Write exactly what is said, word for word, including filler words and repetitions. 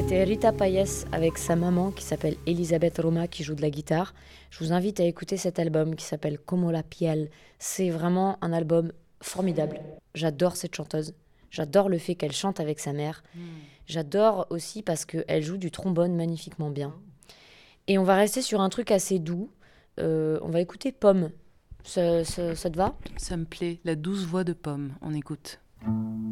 C'était Rita Payés avec sa maman qui s'appelle Elisabeth Roma qui joue de la guitare. Je vous invite à écouter cet album qui s'appelle Como la piel. C'est vraiment un album formidable. J'adore cette chanteuse. J'adore le fait qu'elle chante avec sa mère. Mm. J'adore aussi parce qu'elle joue du trombone magnifiquement bien. Et on va rester sur un truc assez doux. Euh, on va écouter Pomme. Ça, ça, ça te va ? Ça me plaît. La douce voix de Pomme. On écoute.